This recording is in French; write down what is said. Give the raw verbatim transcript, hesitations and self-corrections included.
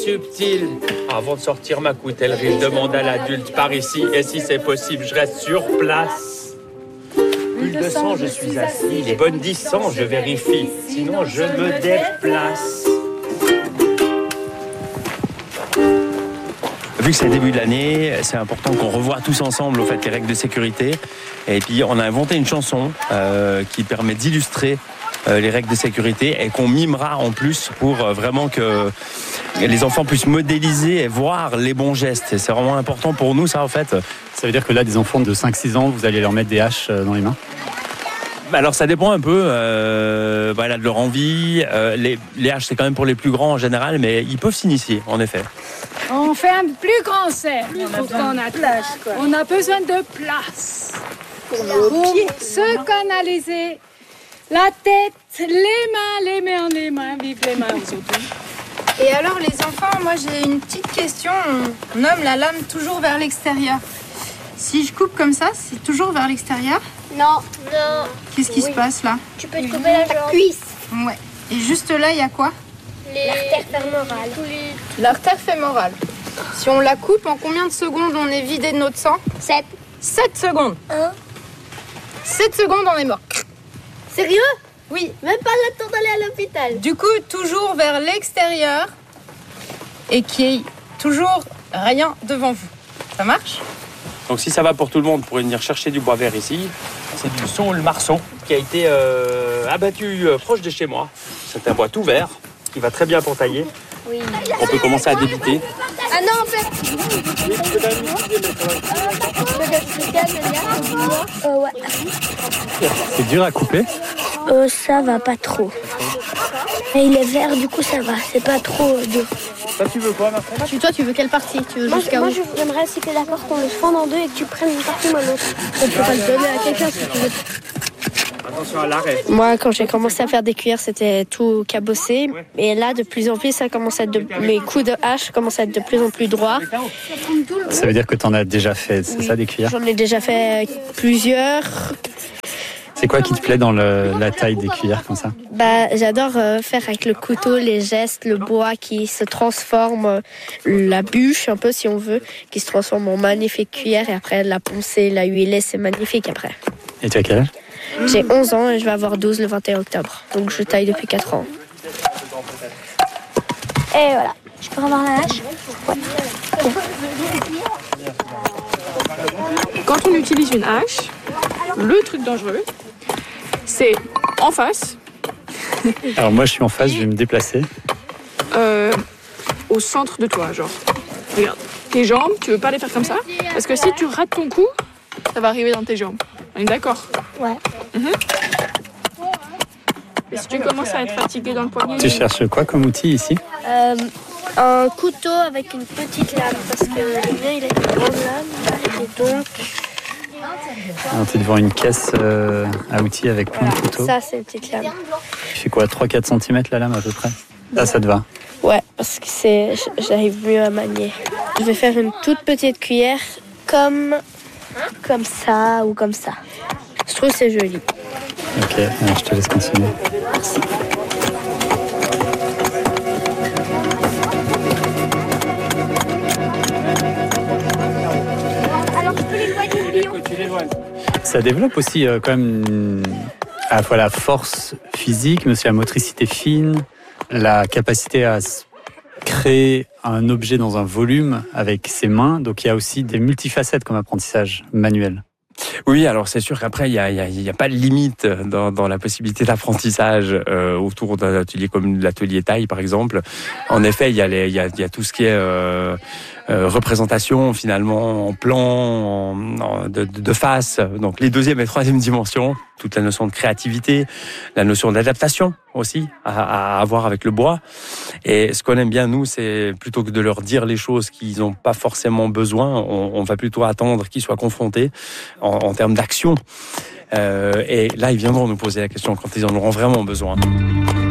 Subtil. Avant de sortir ma coutellerie, je demande à l'adulte par ici. Et si c'est possible, je reste sur place. Bulle de sang, je suis assis. Les bonnes dix cents, je vérifie. Sinon, je me déplace. Vu que c'est le début de l'année, c'est important qu'on revoie tous ensemble au fait, les règles de sécurité. Et puis on a inventé une chanson euh, qui permet d'illustrer euh, les règles de sécurité et qu'on mimera en plus pour euh, vraiment que les enfants puissent modéliser et voir les bons gestes. Et c'est vraiment important pour nous ça en fait. Ça veut dire que là, des enfants de cinq six ans, vous allez leur mettre des haches dans les mains ? Alors ça dépend un peu euh, voilà, de leur envie. Euh, les, les haches c'est quand même pour les plus grands en général, mais ils peuvent s'initier en effet. On fait un plus grand cercle. On a, a, place, quoi. On a besoin de place pour, pour se canaliser. La tête, les mains, les mains, les mains, vive les mains aujourd'hui. Et alors les enfants, moi j'ai une petite question. On nomme la lame toujours vers l'extérieur. Si je coupe comme ça, c'est toujours vers l'extérieur ? Non, non. Qu'est-ce qui oui. se passe là ? Tu peux te couper la jambe. Cuisse. Ouais. Et juste là, il y a quoi ? Les... L'artère fémorale. L'artère fémorale. Si on la coupe, en combien de secondes on est vidé de notre sang ? sept. sept secondes. Un. sept secondes, on est mort. Sérieux ? Oui. Même pas le temps d'aller à l'hôpital. Du coup, toujours vers l'extérieur et qu'il n'y ait toujours rien devant vous. Ça marche ? Donc si ça va pour tout le monde, vous pourrez venir chercher du bois vert ici. C'est du saule marceau qui a été euh, abattu euh, proche de chez moi. C'est un bois tout vert qui va très bien pour tailler. Oui. On peut commencer à débiter. Ah non, en fait. Euh, ouais. C'est dur à couper ? Euh, ça va pas trop. Et il est vert, du coup ça va. C'est pas trop dur. Toi, tu veux quoi, ma frère ? Tu, toi, tu veux quelle partie ? Tu veux Moi, jusqu'à moi où ? j'aimerais si t'es d'accord qu'on le fende en deux et que tu prennes une partie, moi l'autre. On peut pas le donner à quelqu'un si tu veux. Attention à l'arrêt. Moi, quand j'ai commencé à faire des cuillères, c'était tout cabossé. Et là, de plus en plus, ça commence à être de... mes coups de hache commencent à être de plus en plus droits. Ça veut dire que tu en as déjà fait, c'est Oui, ça, des cuillères ? J'en ai déjà fait plusieurs. C'est quoi qui te plaît dans le, la taille des cuillères comme ça ? Bah, j'adore euh, faire avec le couteau les gestes, le bois qui se transforme, euh, la bûche un peu si on veut, qui se transforme en magnifique cuillère et après la poncer, la huiler, c'est magnifique après. Et tu as quel âge ? J'ai onze ans et je vais avoir douze le vingt et un octobre. Donc je taille depuis quatre ans. Et voilà. Je peux avoir la hache ? Ouais. Quand on utilise une hache, le truc dangereux, c'est en face. Alors moi je suis en face, je vais me déplacer. Euh, au centre de toi, genre. Regarde, tes jambes, tu veux pas les faire comme ça ? Parce que si tu rates ton coup, ça va arriver dans tes jambes. On est d'accord ? Ouais. Mm-hmm. Et si tu commences à être fatigué dans le poignet... Tu cherches quoi comme outil ici ? Euh, un couteau avec une petite lame, parce que le mien il a une grande lame, et donc... Alors tu es devant une caisse euh, à outils avec plein de couteaux. Ça, c'est une petite lame. Tu fais quoi, trois à quatre centimètres la lame à peu près ? Là, ça te va ? Ouais, parce que c'est, j'arrive mieux à manier. Je vais faire une toute petite cuillère comme, comme ça ou comme ça. Je trouve que c'est joli. Ok, alors je te laisse continuer. Merci. Alors tu peux l'éloigner, Léon ? Ça développe aussi euh, quand même une- à la fois la force physique, mais aussi la motricité fine, la capacité à s- créer un objet dans un volume avec ses mains. Donc il y a aussi des multifacettes comme apprentissage manuel. Oui, alors c'est sûr qu'après, il n'y a, il y a, il y a pas de limite dans, dans la possibilité d'apprentissage euh, autour d'un atelier comme l'atelier taille, par exemple. En effet, il y a, les, il y a, il y a tout ce qui est euh, euh, représentation, finalement, en plan, en, en, de, de face. Donc, les deuxième et troisième dimensions, toute la notion de créativité, la notion d'adaptation aussi à, à avoir avec le bois. Et ce qu'on aime bien, nous, c'est plutôt que de leur dire les choses qu'ils n'ont pas forcément besoin, on, on va plutôt attendre qu'ils soient confrontés en, en termes d'action. Euh, et là, ils viendront nous poser la question quand ils en auront vraiment besoin.